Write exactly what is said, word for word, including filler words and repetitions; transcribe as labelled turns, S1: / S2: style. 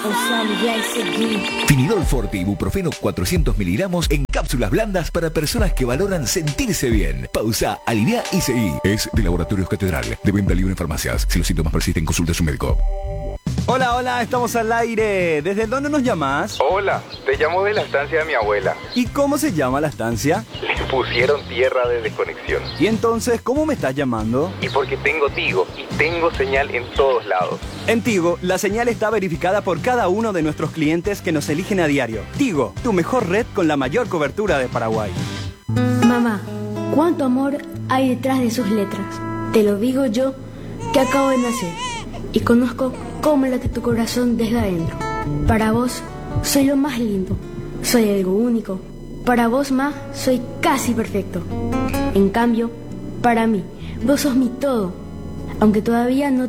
S1: Finidol Forte Ibuprofeno cuatrocientos miligramos en cápsulas blandas para personas que valoran sentirse bien. Pausa, alivia y seguí. Es de Laboratorios Catedral. De venta libre en farmacias. Si los síntomas persisten, consulte a su médico.
S2: Hola, hola, estamos al aire. ¿Desde dónde nos llamas?
S3: Hola, te llamo de la estancia de mi abuela.
S2: ¿Y cómo se llama la estancia?
S3: Le pusieron tierra de desconexión.
S2: ¿Y entonces cómo me estás llamando?
S3: Y porque tengo Tigo y tengo señal en todos lados.
S2: En Tigo, la señal está verificada por cada uno de nuestros clientes que nos eligen a diario. Tigo, tu mejor red con la mayor cobertura de Paraguay.
S4: Mamá, ¿cuánto amor hay detrás de sus letras? Te lo digo yo, que acabo de nacer y conozco cómo late tu corazón desde adentro. Para vos, soy lo más lindo. Soy algo único. Para vos, ma, soy casi perfecto. En cambio, para mí, vos sos mi todo. Aunque todavía no